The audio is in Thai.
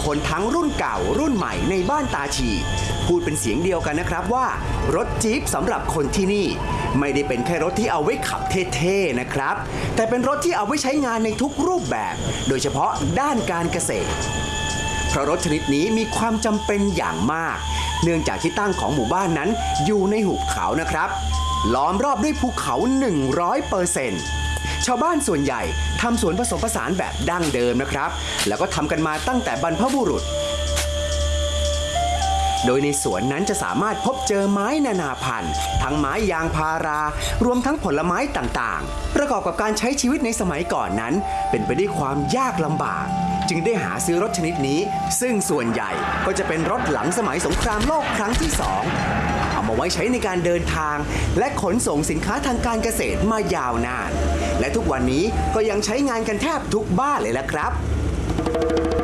คนทั้งรุ่นเก่ารุ่นใหม่ในบ้านตาชีพูดเป็นเสียงเดียวกันนะครับว่ารถจี๊ปสำหรับคนที่นี่ไม่ได้เป็นแค่รถที่เอาไว้ขับเท่ๆนะครับแต่เป็นรถที่เอาไว้ใช้งานในทุกรูปแบบโดยเฉพาะด้านการเกษตรเพราะรถชนิดนี้มีความจำเป็นอย่างมากเนื่องจากที่ตั้งของหมู่บ้านนั้นอยู่ในหุบเขานะครับล้อมรอบด้วยภูเขา 100%ชาวบ้านส่วนใหญ่ทำสวนผสมผสานแบบดั้งเดิมนะครับแล้วก็ทำกันมาตั้งแต่บรรพบุรุษโดยในสวนนั้นจะสามารถพบเจอไม้นานาพันธุ์ทั้งไม้ยางพารารวมทั้งผลไม้ต่างๆประกอบกับการใช้ชีวิตในสมัยก่อนนั้นเป็นไปด้วยความยากลำบากจึงได้หาซื้อรถชนิดนี้ซึ่งส่วนใหญ่ก็จะเป็นรถหลังสมัยสงครามโลกครั้งที่2เอามาไว้ใช้ในการเดินทางและขนส่งสินค้าทางการเกษตรมายาวนานและทุกวันนี้ก็ยังใช้งานกันแทบทุกบ้านเลยละครับ